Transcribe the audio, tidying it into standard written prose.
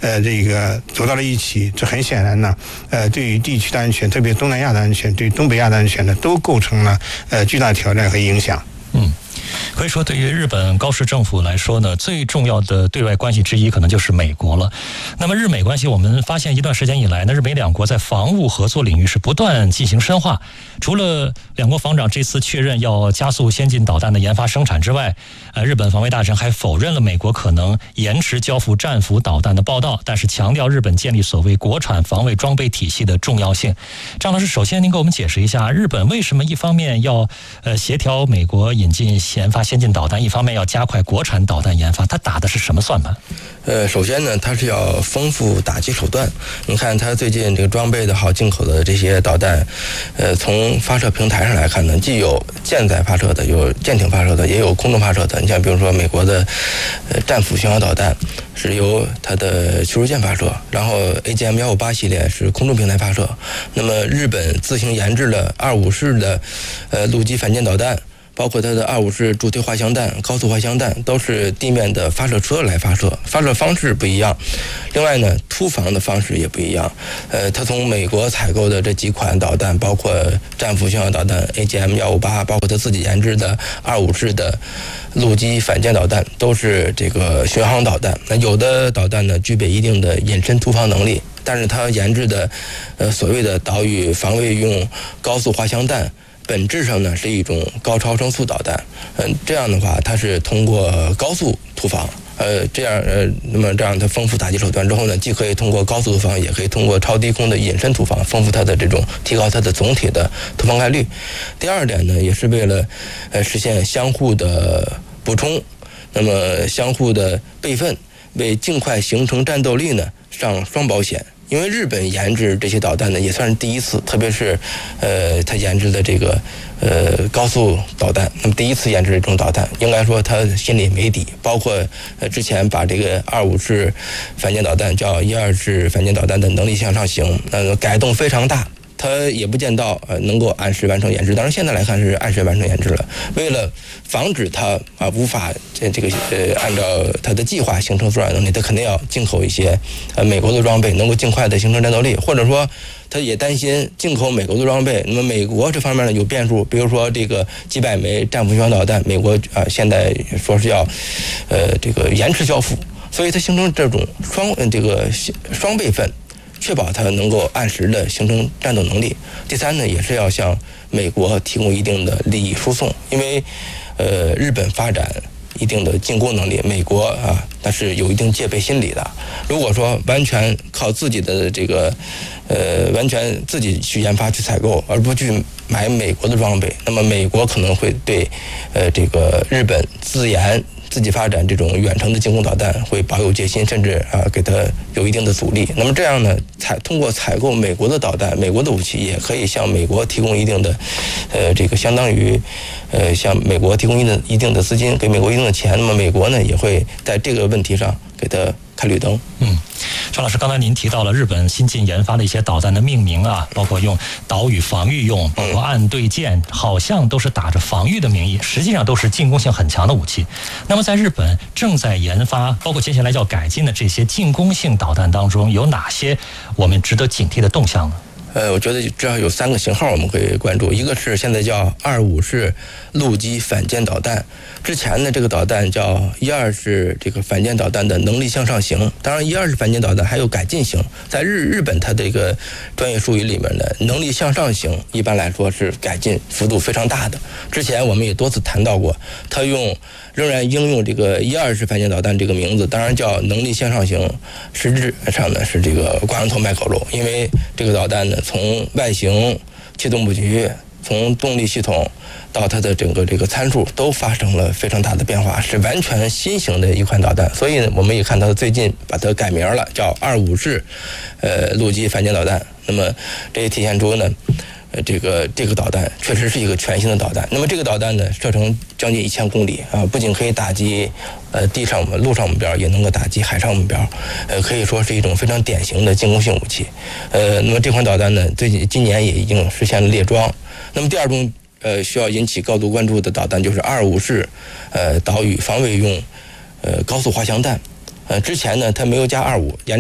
这个走到了一起，这很显然呢，对于地区的安全，特别东南亚的安全，对东北亚的安全呢，都构成了巨大挑战和影响。 可以说对于日本高市政府来说呢，最重要的对外关系之一可能就是美国了。那么日美关系，我们发现一段时间以来呢，日美两国在防务合作领域是不断进行深化。除了两国防长这次确认要加速先进导弹的研发生产之外，日本防卫大臣还否认了美国可能延迟交付战斧导弹的报道，但是强调日本建立所谓国产防卫装备体系的重要性。张老师，首先您给我们解释一下，日本为什么一方面要协调美国引进研发先进导弹，一方面要加快国产导弹研发，它打的是什么算盘？ 首先呢，它是要丰富打击手段。你看它最近这个装备的好，进口的这些导弹，从发射平台上来看呢，既有舰载发射的，有舰艇发射的，也有空中发射的。你像比如说美国的战斧巡航导弹是由它的驱逐舰发射，然后 AGM-158 系列是空中平台发射。那么日本自行研制了25式的陆基反舰导弹，包括它的25式助推滑翔弹、高速滑翔弹，都是地面的发射车来发射，发射方式不一样。另外呢，突防的方式也不一样。它从美国采购的这几款导弹，包括战斧巡航导弹 AGM-158，包括它自己研制的25式的陆基反舰导弹，都是这个巡航导弹。那有的导弹呢，具备一定的隐身突防能力，但是它研制的所谓的岛屿防卫用高速滑翔弹，本质上呢是一种高超声速导弹。这样的话，它是通过高速突防，这样它丰富打击手段之后呢，既可以通过高速突防，也可以通过超低空的隐身突防，丰富它的这种提高它的总体的突防概率。第二点呢，也是为了实现相互的补充，那么相互的备份，为尽快形成战斗力呢上双保险。因为日本研制这些导弹呢，也算是第一次，特别是他研制的这个高速导弹，那么第一次研制这种导弹，应该说他心里没底。包括之前把这个25式反舰导弹叫12式反舰导弹的能力向上行，改动非常大。它也不见到能够按时完成研制，当然现在来看是按时完成研制了。为了防止它无法按照它的计划形成作战能力，它肯定要进口一些美国的装备，能够尽快的形成战斗力，或者说他也担心进口美国的装备，那么美国这方面呢有变数，比如说这个几百枚战斧巡航导弹，美国现在说是要这个延迟交付，所以它形成这种双备份。确保它能够按时的形成战斗能力。第三呢，也是要向美国提供一定的利益输送，因为日本发展一定的进攻能力，美国它是有一定戒备心理的。如果说完全靠自己的这个完全自己去研发去采购，而不去买美国的装备，那么美国可能会对这个日本自己发展这种远程的进攻导弹会保有戒心，甚至给它有一定的阻力。那么这样呢，通过采购美国的导弹、美国的武器，也可以向美国提供一定的这个相当于向美国提供一定的资金，给美国一定的钱。那么美国呢，也会在这个问题上给它开绿灯。 张老师，刚才您提到了日本新近研发的一些导弹的命名包括用岛屿防御用，包括岸对舰，好像都是打着防御的名义，实际上都是进攻性很强的武器。那么在日本正在研发，包括接下来要改进的这些进攻性导弹当中，有哪些我们值得警惕的动向呢？ 我觉得至少有3个型号我们可以关注，一个是现在叫25式陆基反舰导弹，之前呢这个导弹叫12式这个反舰导弹的能力向上型。当然12式反舰导弹还有改进型，在日本它这个专业术语里面呢，能力向上型一般来说是改进幅度非常大的。之前我们也多次谈到过，它仍然应用这个12式反舰导弹这个名字，当然叫能力向上型，实质上呢是这个挂羊头卖狗肉。因为这个导弹呢，从外形、气动布局，从动力系统到它的整个这个参数都发生了非常大的变化，是完全新型的一款导弹。所以呢，我们也看到最近把它改名了，叫25式陆基反舰导弹。那么这也体现出呢，这个导弹确实是一个全新的导弹。那么这个导弹呢，射程将近1000公里不仅可以打击地上陆上目标，也能够打击海上目标，可以说是一种非常典型的进攻性武器。那么这款导弹呢，今年也已经实现了列装。那么第二种需要引起高度关注的导弹就是25式岛屿防卫用高速滑翔弹。之前呢它没有加25，